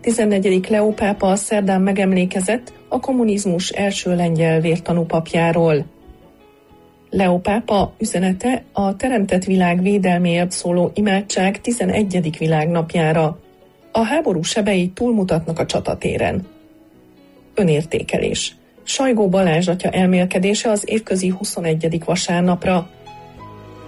14. Leó pápa szerdán megemlékezett a kommunizmus első lengyel vértanú papjáról. Leó pápa üzenete a teremtett világ védelméért szóló imádság 11. világnapjára. A háború sebei túlmutatnak a csatatéren. Önértékelés. Sajgó Balázs atya elmélkedése az évközi 21. vasárnapra.